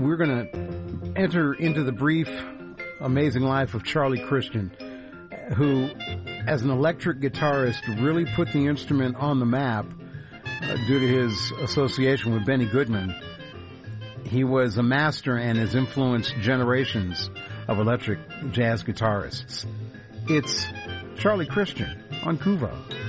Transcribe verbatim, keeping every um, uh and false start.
we're going to enter into the brief, amazing life of Charlie Christian, who, as an electric guitarist, really put the instrument on the map uh, due to his association with Benny Goodman. He was a master and has influenced generations of electric jazz guitarists. It's Charlie Christian on Kuvo.